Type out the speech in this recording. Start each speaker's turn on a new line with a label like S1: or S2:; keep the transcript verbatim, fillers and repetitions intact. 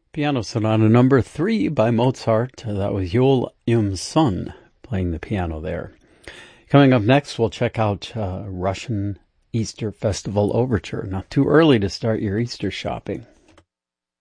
S1: Piano Sonata number three by Mozart. That was Yul Im-sun playing the piano there. Coming up next, we'll check out uh, Russian Easter Festival Overture. Not too early to start your Easter shopping.